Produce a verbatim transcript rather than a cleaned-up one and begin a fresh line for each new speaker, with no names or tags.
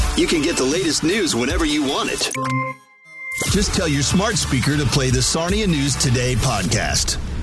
You can get the latest news whenever you want it. Just tell your smart speaker to play the Sarnia News Today podcast.